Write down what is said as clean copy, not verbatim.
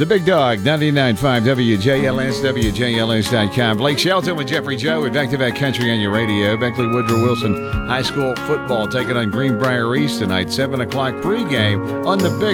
The Big Dog, 99.5 WJLS, WJLS.com. Blake Shelton with Jeffrey Joe at Back-to-Back Country on your radio. Beckley Woodrow Wilson High School football taking on Greenbrier East tonight. 7 o'clock pregame on the Big